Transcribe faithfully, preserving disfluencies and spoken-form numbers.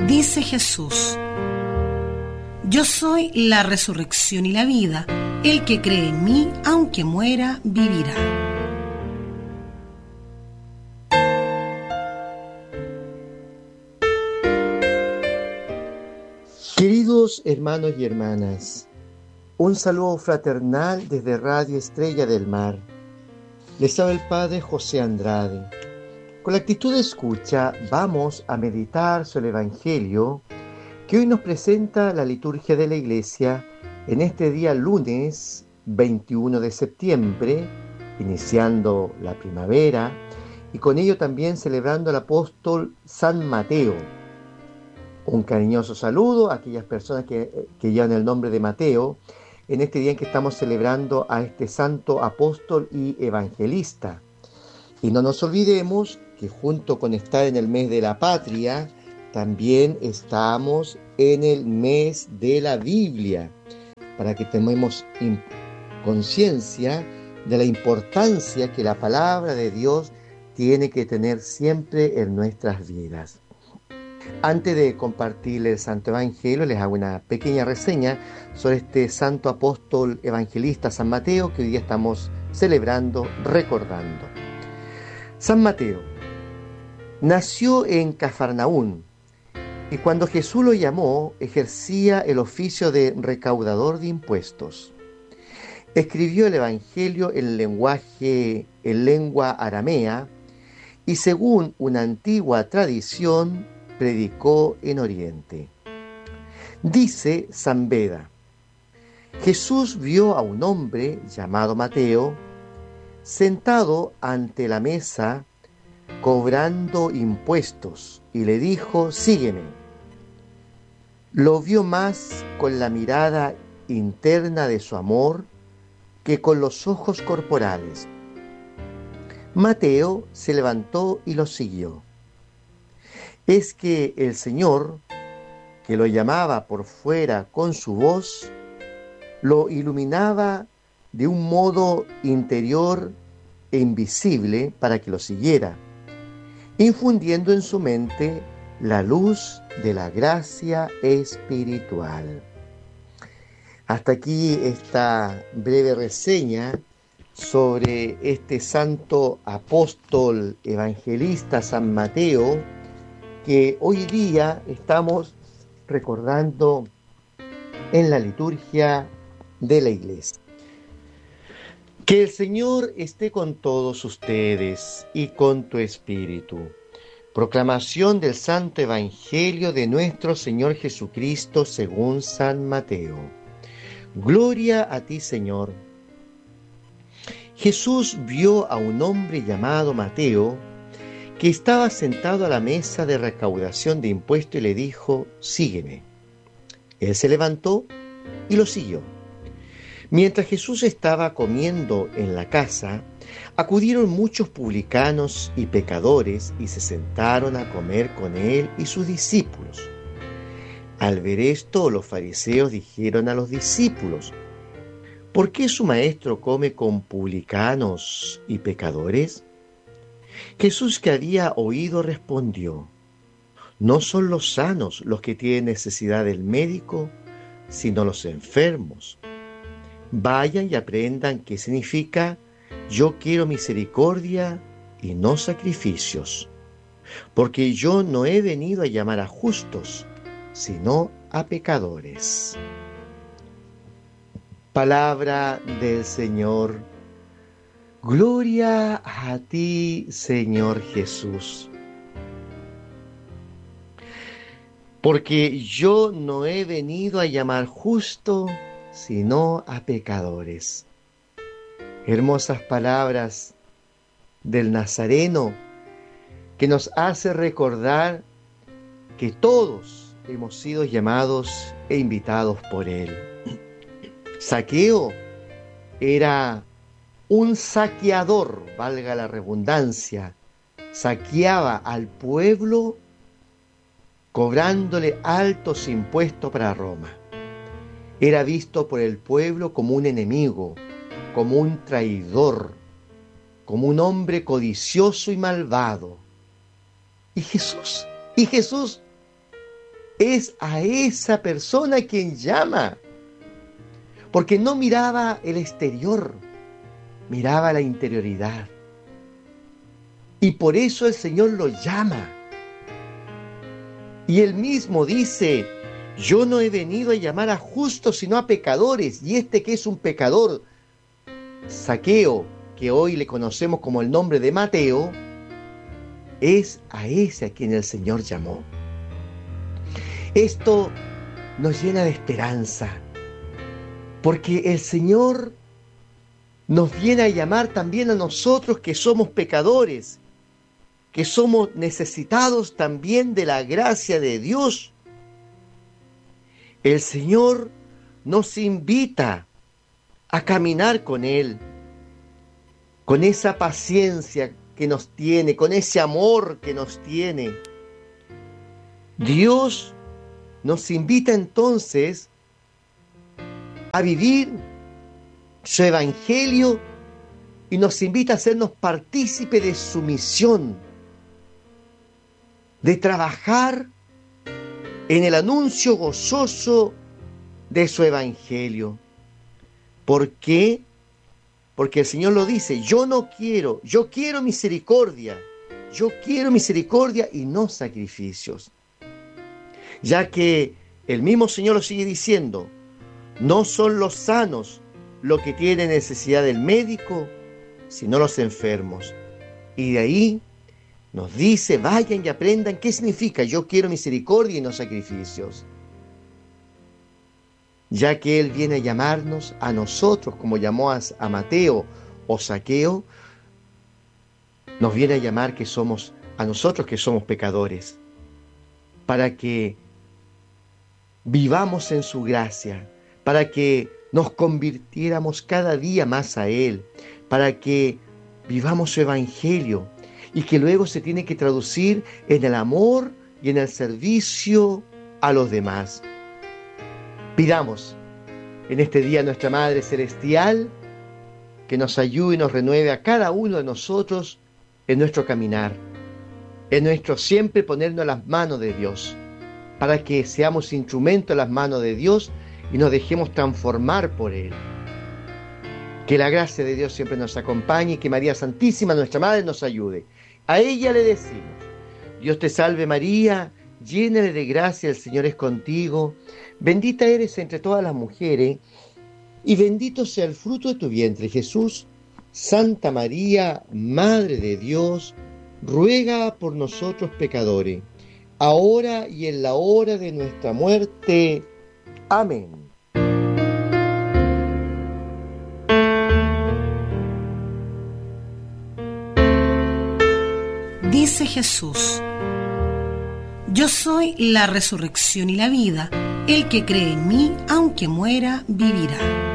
Dice Jesús: yo soy la resurrección y la vida. El que cree en mí, aunque muera, vivirá. Queridos hermanos y hermanas, un saludo fraternal desde Radio Estrella del Mar. Les habla el Padre José Andrade. Con la actitud de escucha vamos a meditar sobre el Evangelio que hoy nos presenta la liturgia de la Iglesia en este día lunes veintiuno de septiembre, iniciando la primavera y con ello también celebrando al apóstol San Mateo. Un cariñoso saludo a aquellas personas que, que llevan el nombre de Mateo en este día en que estamos celebrando a este santo apóstol y evangelista. Y no nos olvidemos que junto con estar en el mes de la patria, también estamos en el mes de la Biblia, para que tomemos conciencia de la importancia que la palabra de Dios tiene que tener siempre en nuestras vidas. Antes de compartirles el Santo Evangelio, les hago una pequeña reseña sobre este santo apóstol evangelista San Mateo que hoy día estamos celebrando, recordando. San Mateo nació en Cafarnaún y cuando Jesús lo llamó, ejercía el oficio de recaudador de impuestos. Escribió el Evangelio en lenguaje, en lengua aramea y según una antigua tradición, predicó en Oriente. Dice San Beda: Jesús vio a un hombre llamado Mateo sentado ante la mesa cobrando impuestos y le dijo: sígueme. Lo vio más con la mirada interna de su amor que con los ojos corporales. Mateo se levantó y lo siguió. Es que el Señor, que lo llamaba por fuera con su voz, lo iluminaba de un modo interior e invisible para que lo siguiera, infundiendo en su mente la luz de la gracia espiritual. Hasta aquí esta breve reseña sobre este santo apóstol evangelista San Mateo, que hoy día estamos recordando en la liturgia de la Iglesia. Que el Señor esté con todos ustedes y con tu espíritu. Proclamación del Santo Evangelio de nuestro Señor Jesucristo según San Mateo. Gloria a ti, Señor. Jesús vio a un hombre llamado Mateo, que estaba sentado a la mesa de recaudación de impuestos y le dijo: sígueme. Él se levantó y lo siguió. Mientras Jesús estaba comiendo en la casa, acudieron muchos publicanos y pecadores y se sentaron a comer con él y sus discípulos. Al ver esto, los fariseos dijeron a los discípulos: ¿por qué su maestro come con publicanos y pecadores? Jesús, que había oído, respondió: no son los sanos los que tienen necesidad del médico, sino los enfermos. Vayan y aprendan qué significa: yo quiero misericordia y no sacrificios, porque yo no he venido a llamar a justos, sino a pecadores. Palabra del Señor. Gloria a ti, Señor Jesús. Porque yo no he venido a llamar justo, sino a pecadores. Hermosas palabras del Nazareno que nos hace recordar que todos hemos sido llamados e invitados por Él. Zaqueo era un saqueador, valga la redundancia, saqueaba al pueblo cobrándole altos impuestos para Roma. Era visto por el pueblo como un enemigo, como un traidor, como un hombre codicioso y malvado. Y Jesús, y Jesús Es a esa persona quien llama. Porque no miraba el exterior, miraba la interioridad. Y por eso el Señor lo llama. Y Él mismo dice: yo no he venido a llamar a justos, sino a pecadores. Y este que es un pecador, Zaqueo, que hoy le conocemos como el nombre de Mateo, es a ese a quien el Señor llamó. Esto nos llena de esperanza, porque el Señor nos viene a llamar también a nosotros que somos pecadores, que somos necesitados también de la gracia de Dios. El Señor nos invita a caminar con Él, con esa paciencia que nos tiene, con ese amor que nos tiene. Dios nos invita entonces a vivir su evangelio y nos invita a hacernos partícipe de su misión, de trabajar en el anuncio gozoso de su evangelio. ¿Por qué? Porque el Señor lo dice: yo no quiero, yo quiero misericordia, yo quiero misericordia y no sacrificios. Ya que el mismo Señor lo sigue diciendo: no son los sanos los que tienen necesidad del médico, sino los enfermos. Y de ahí nos dice: vayan y aprendan qué significa yo quiero misericordia y no sacrificios. Ya que Él viene a llamarnos a nosotros, como llamó a, a Mateo o Zaqueo, nos viene a llamar que somos, a nosotros que somos pecadores, para que vivamos en su gracia, para que nos convirtiéramos cada día más a Él, para que vivamos su evangelio y que luego se tiene que traducir en el amor y en el servicio a los demás. Pidamos en este día a nuestra Madre Celestial que nos ayude y nos renueve a cada uno de nosotros en nuestro caminar, en nuestro siempre ponernos en las manos de Dios, para que seamos instrumentos en las manos de Dios y nos dejemos transformar por Él. Que la gracia de Dios siempre nos acompañe y que María Santísima, nuestra Madre, nos ayude. A ella le decimos: Dios te salve María, llena de gracia, el Señor es contigo. Bendita eres entre todas las mujeres, y bendito sea el fruto de tu vientre, Jesús. Santa María, Madre de Dios, ruega por nosotros pecadores, ahora y en la hora de nuestra muerte. Amén. Dice Jesús: yo soy la resurrección y la vida. El que cree en mí, aunque muera, vivirá.